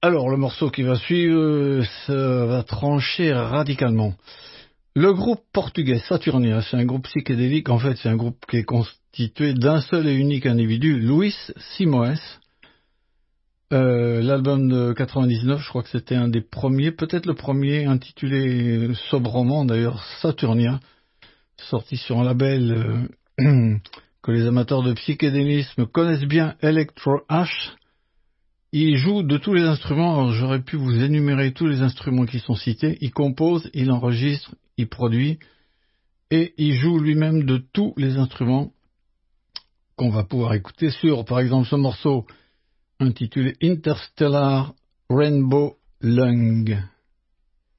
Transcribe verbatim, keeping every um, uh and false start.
Alors, le morceau qui va suivre, euh, ça va trancher radicalement. Le groupe portugais Saturnia, c'est un groupe psychédélique. En fait, c'est un groupe qui est constitué d'un seul et unique individu, Luis Simoes. Euh, l'album de quatre-vingt-dix-neuf, je crois que c'était un des premiers, peut-être le premier, intitulé sobrement d'ailleurs Saturnia, sorti sur un label euh, que les amateurs de psychédélisme connaissent bien, Electro Ash. Il joue de tous les instruments. Alors j'aurais pu vous énumérer tous les instruments qui sont cités. Il compose, il enregistre, il produit et il joue lui-même de tous les instruments qu'on va pouvoir écouter sur, par exemple, ce morceau intitulé Interstellar Rainbow Lung.